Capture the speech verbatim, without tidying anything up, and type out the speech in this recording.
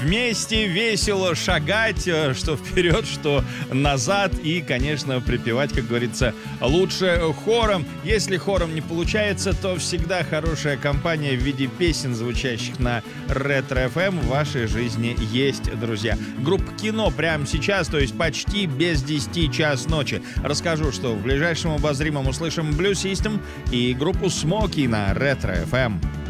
вместе весело шагать, э, что вперед, что назад. И, конечно, припевать, как говорится, лучше хором. Если хором не получается, то всегда хорошая компания в виде песен, звучащих на Ретро-эф эм, в вашей жизни есть, друзья. Группа «Кино» прямо сейчас, то есть почти без десяти час ночи. Расскажу, что в ближайшем обозримом услышим Blue System и группу «Смоки» на Ретро-эф эм.